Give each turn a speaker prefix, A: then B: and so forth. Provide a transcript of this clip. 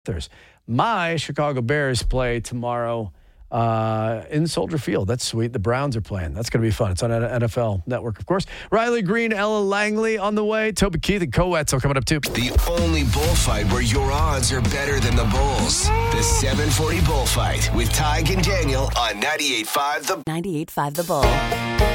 A: My Chicago Bears play tomorrow in Soldier Field. That's sweet. The Browns are playing. That's going to be fun. It's on NFL Network, of course. Riley Green, Ella Langley on the way. Toby Keith and Co-Wetzel coming up, too.
B: The only bullfight where your odds are better than the Bulls. The 740 Bullfight with Tig and Daniel on 98.5 The
C: 98.5 The Bull.